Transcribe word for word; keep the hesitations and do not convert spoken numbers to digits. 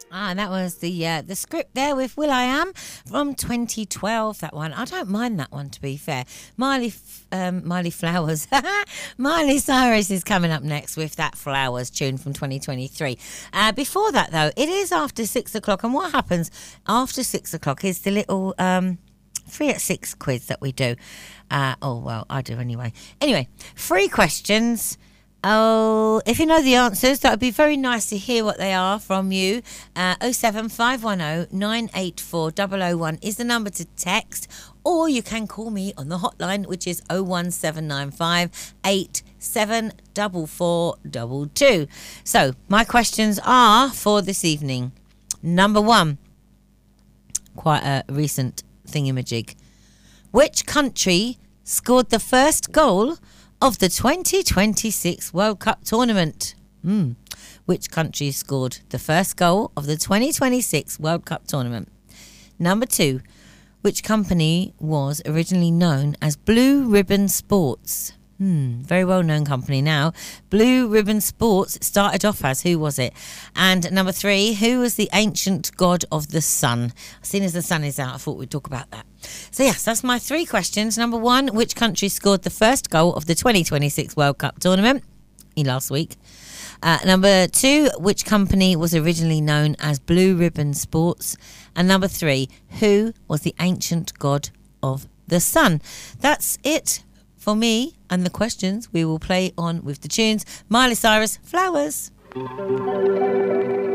Ah, that was the uh, the script there with Will I Am from twenty twelve. That one, I don't mind that one, to be fair. Miley, um, Miley Flowers, Miley Cyrus is coming up next with that Flowers tune from twenty twenty-three. Uh, before that, though, it is after six o'clock, and what happens after six o'clock is the little um, three at six quiz that we do. Uh, oh well, I do anyway. Anyway, three questions. Oh, if you know the answers, that would be very nice to hear what they are from you. Uh, oh seven five one oh nine eight four oh oh one is the number to text, or you can call me on the hotline, which is oh one seven nine five eight seven four four two two. So, my questions are for this evening. Number one, quite a recent thingamajig. Which country scored the first goal of the twenty twenty-six World Cup tournament? Mm. Which country scored the first goal of the twenty twenty-six World Cup tournament? Number two, which company was originally known as Blue Ribbon Sports? Hmm, very well-known company now. Blue Ribbon Sports started off as, who was it? And number three, who was the ancient god of the sun? Seeing as the sun is out, I thought we'd talk about that. So yes, that's my three questions. Number one, which country scored the first goal of the twenty twenty-six World Cup tournament? Last week. Uh, number two, which company was originally known as Blue Ribbon Sports? And number three, who was the ancient god of the sun? That's it for me and the questions. We will play on with the tunes. Miley Cyrus, Flowers.